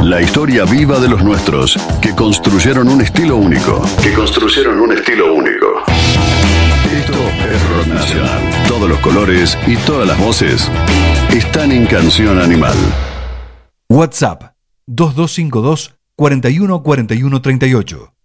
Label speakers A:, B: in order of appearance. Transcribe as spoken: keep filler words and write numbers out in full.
A: La historia viva de los nuestros, que construyeron un estilo único. Que construyeron un estilo único. Esto es Rock Nacional. Todos los colores y todas las voces están en Canción Animal.
B: WhatsApp dos dos cinco dos, cuatro uno cuatro uno tres ocho.